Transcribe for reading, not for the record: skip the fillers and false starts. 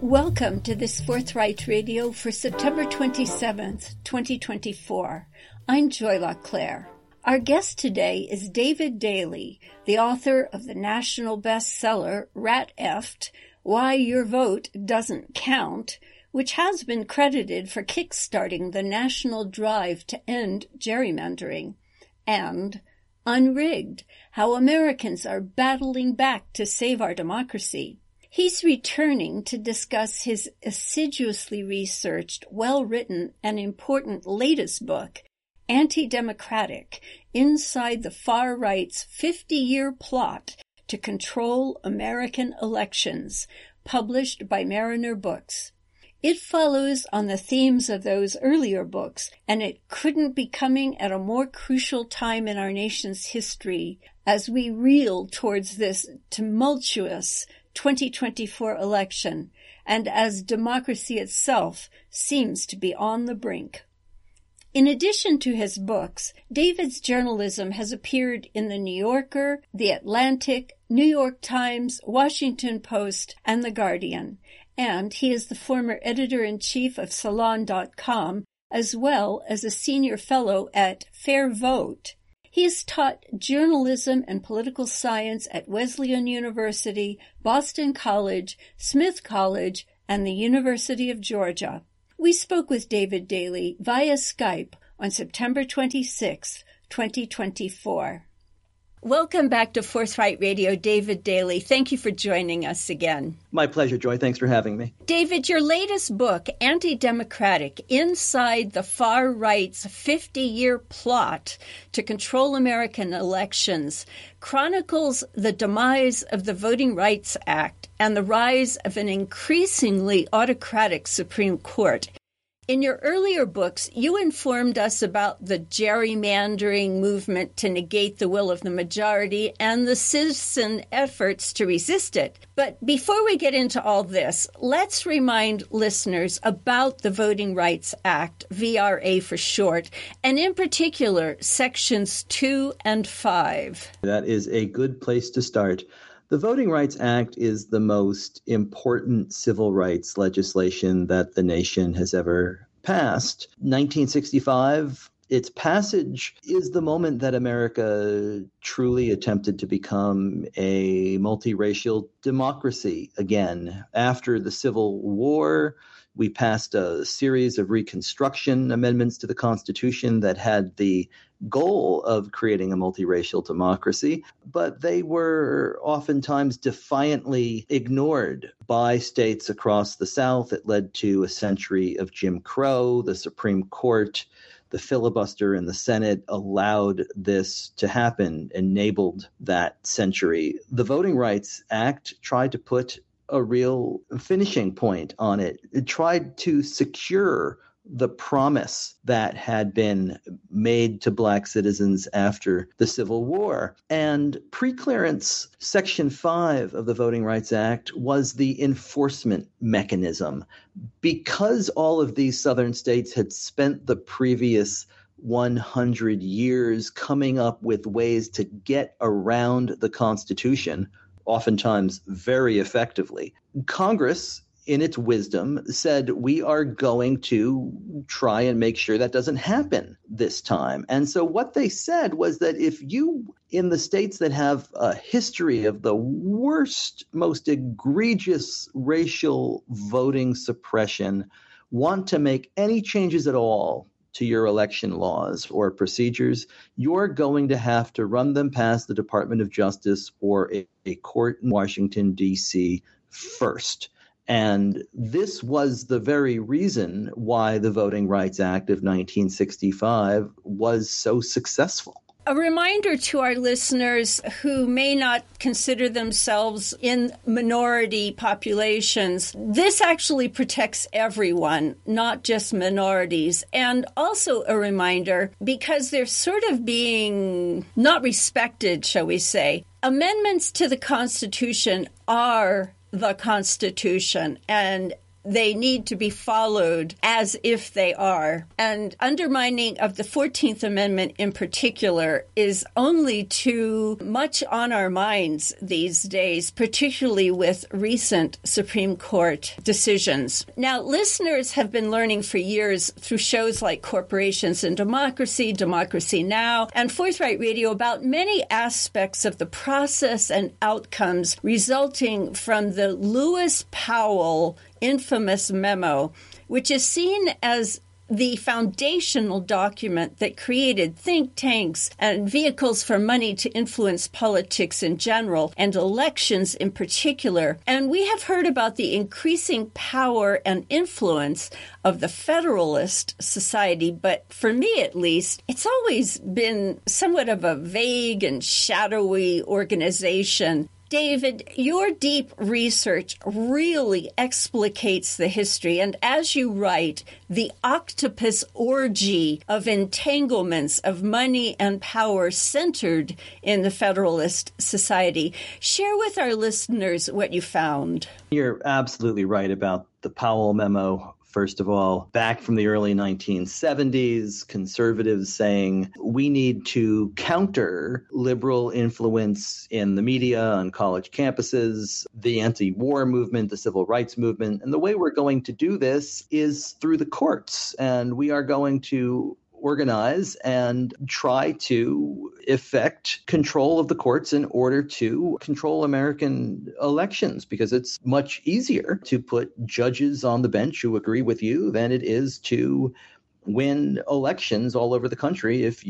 Welcome to this Forthright Radio for September 27th, 2024. I'm Joy LaClaire. Our guest today is David Daley, the author of the national bestseller Rat Effed, Why Your Vote Doesn't Count, which has been credited for kickstarting the national drive to end gerrymandering, and Unrigged, How Americans Are Battling Back to Save Our Democracy. He's returning to discuss his assiduously researched, well-written, and important latest book, Anti-Democratic, Inside the Far Right's 50-Year Plot to Control American Elections, published by Mariner Books. It follows on the themes of those earlier books, and it couldn't be coming at a more crucial time in our nation's history as we reel towards this tumultuous 2024 election, and as democracy itself seems to be on the brink. In addition to his books, David's journalism has appeared in The New Yorker, The Atlantic, New York Times, Washington Post, and The Guardian, and he is the former editor-in-chief of Salon.com, as well as a senior fellow at Fair Vote. He has taught journalism and political science at Wesleyan University, Boston College, Smith College, and the University of Georgia. We spoke with David Daley via Skype on September 26, 2024. Welcome back to Forthright Radio, David Daley. Thank you for joining us again. My pleasure, Joy. Thanks for having me. David, your latest book, Anti-Democratic, Inside the Far Right's 50-Year Plot to Control American Elections, chronicles the demise of the Voting Rights Act and the rise of an increasingly autocratic Supreme Court. In your earlier books, you informed us about the gerrymandering movement to negate the will of the majority and the citizen efforts to resist it. But before we get into all this, let's remind listeners about the Voting Rights Act, VRA for short, and in particular, Sections 2 and 5. That is a good place to start. The Voting Rights Act is the most important civil rights legislation that the nation has ever passed. 1965, its passage is the moment that America truly attempted to become a multiracial democracy again. After the Civil War, we passed a series of Reconstruction amendments to the Constitution that had the goal of creating a multiracial democracy, but they were oftentimes defiantly ignored by states across the South. It led to a century of Jim Crow. The Supreme Court, the filibuster in the Senate allowed this to happen, enabled that century. The Voting Rights Act tried to put a real finishing point on it. It tried to secure the promise that had been made to Black citizens after the Civil War. And preclearance, Section 5 of the Voting Rights Act, was the enforcement mechanism. Because all of these southern states had spent the previous 100 years coming up with ways to get around the Constitution, oftentimes very effectively, Congress, in its wisdom, said, we are going to try and make sure that doesn't happen this time. And so what they said was that if you, in the states that have a history of the worst, most egregious racial voting suppression, want to make any changes at all to your election laws or procedures, you're going to have to run them past the Department of Justice or a court in Washington, D.C. first. And this was the very reason why the Voting Rights Act of 1965 was so successful. A reminder to our listeners who may not consider themselves in minority populations, this actually protects everyone, not just minorities. And also a reminder, because they're sort of being not respected, shall we say, amendments to the Constitution are the Constitution, and they need to be followed as if they are. And undermining of the 14th Amendment in particular is only too much on our minds these days, particularly with recent Supreme Court decisions. Now, listeners have been learning for years through shows like Corporations and Democracy, Democracy Now!, and Forthright Radio about many aspects of the process and outcomes resulting from the Lewis Powell infamous memo, which is seen as the foundational document that created think tanks and vehicles for money to influence politics in general and elections in particular. And we have heard about the increasing power and influence of the Federalist Society, but for me at least, it's always been somewhat of a vague and shadowy organization. David, your deep research really explicates the history, and as you write, the octopus orgy of entanglements of money and power centered in the Federalist Society. Share with our listeners what you found. You're absolutely right about the Powell memo. First of all, back from the early 1970s, conservatives saying we need to counter liberal influence in the media, on college campuses, the anti-war movement, the civil rights movement. And the way we're going to do this is through the courts. And we are going to organize and try to effect control of the courts in order to control American elections, because it's much easier to put judges on the bench who agree with you than it is to win elections all over the country if